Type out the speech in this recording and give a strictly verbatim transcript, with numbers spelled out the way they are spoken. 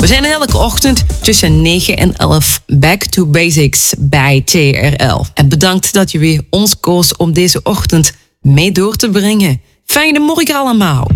We zijn elke ochtend tussen negen en elf back to basics bij T R L. En bedankt dat je weer ons koos om deze ochtend mee door te brengen. Fijne morgen allemaal.